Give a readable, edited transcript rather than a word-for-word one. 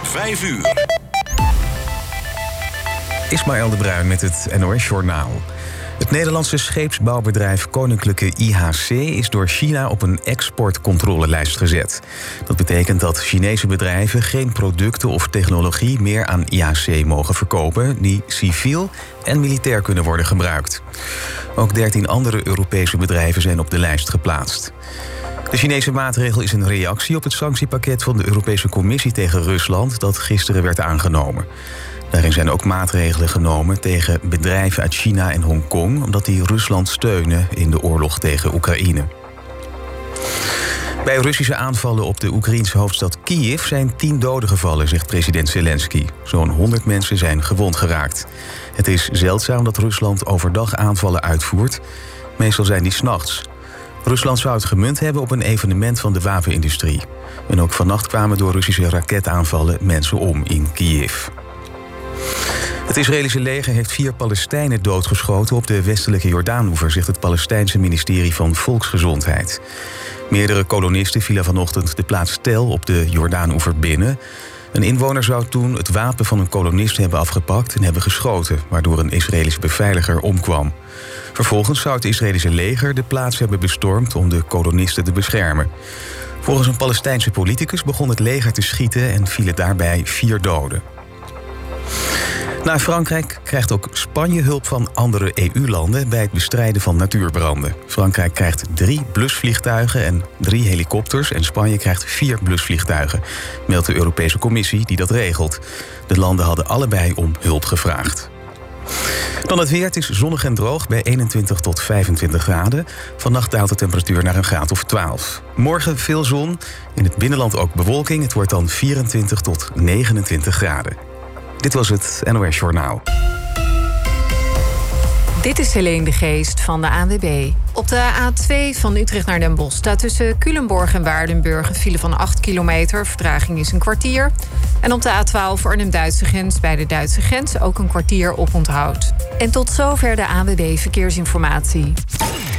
5 uur. Ismaël de Bruin met het NOS-journaal. Het Nederlandse scheepsbouwbedrijf Koninklijke IHC is door China op een exportcontrolelijst gezet. Dat betekent dat Chinese bedrijven geen producten of technologie meer aan IHC mogen verkopen die civiel en militair kunnen worden gebruikt. Ook 13 andere Europese bedrijven zijn op de lijst geplaatst. De Chinese maatregel is een reactie op het sanctiepakket van de Europese Commissie tegen Rusland dat gisteren werd aangenomen. Daarin zijn ook maatregelen genomen tegen bedrijven uit China en Hongkong, omdat die Rusland steunen in de oorlog tegen Oekraïne. Bij Russische aanvallen op de Oekraïense hoofdstad Kiev zijn 10 doden gevallen, zegt president Zelensky. Zo'n 100 mensen zijn gewond geraakt. Het is zeldzaam dat Rusland overdag aanvallen uitvoert. Meestal zijn die 's nachts. Rusland zou het gemunt hebben op een evenement van de wapenindustrie. En ook vannacht kwamen door Russische raketaanvallen mensen om in Kiev. Het Israëlische leger heeft 4 Palestijnen doodgeschoten op de westelijke Jordaanoever, zegt het Palestijnse ministerie van Volksgezondheid. Meerdere kolonisten vielen vanochtend de plaats Tel op de Jordaanoever binnen. Een inwoner zou toen het wapen van een kolonist hebben afgepakt en hebben geschoten, waardoor een Israëlisch beveiliger omkwam. Vervolgens zou het Israëlische leger de plaats hebben bestormd om de kolonisten te beschermen. Volgens een Palestijnse politicus begon het leger te schieten en vielen daarbij 4 doden. Na Frankrijk krijgt ook Spanje hulp van andere EU-landen bij het bestrijden van natuurbranden. Frankrijk krijgt 3 blusvliegtuigen en 3 helikopters en Spanje krijgt 4 blusvliegtuigen, meldt de Europese Commissie die dat regelt. De landen hadden allebei om hulp gevraagd. Dan het weer. Het is zonnig en droog bij 21 tot 25 graden. Vannacht daalt de temperatuur naar een graad of 12. Morgen veel zon. In het binnenland ook bewolking. Het wordt dan 24 tot 29 graden. Dit was het NOS Journaal. Dit is Helene de Geest van de ANWB. Op de A2 van Utrecht naar Den Bosch staat tussen Culemborg en Waardenburg een file van 8 kilometer. Vertraging is een kwartier. En op de A12 Arnhem-Duitse grens bij de Duitse grens ook een kwartier oponthoud. En tot zover de ANWB Verkeersinformatie.